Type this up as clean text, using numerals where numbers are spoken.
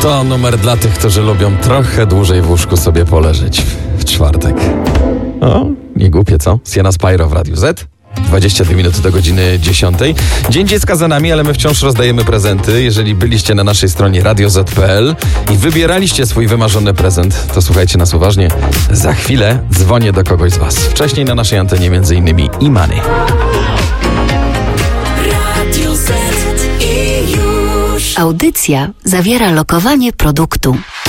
To numer dla tych, którzy lubią trochę dłużej w łóżku sobie poleżeć w czwartek. O, nie głupie, co? Sienna Spyro w Radiu Z. 22 minuty do godziny 10. Dzień Dziecka za nami, ale my wciąż rozdajemy prezenty. Jeżeli byliście na naszej stronie radioz.pl i wybieraliście swój wymarzony prezent, to słuchajcie nas uważnie. Za chwilę dzwonię do kogoś z was. Wcześniej na naszej antenie m.in. Imany. Audycja zawiera lokowanie produktu.